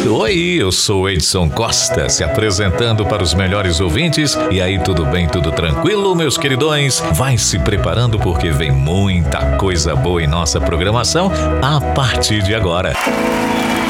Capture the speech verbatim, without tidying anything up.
Oi, eu sou Edson Costa, se apresentando para os melhores ouvintes. E aí, tudo bem, tudo tranquilo, meus queridões? Vai se preparando porque vem muita coisa boa em nossa programação a partir de agora.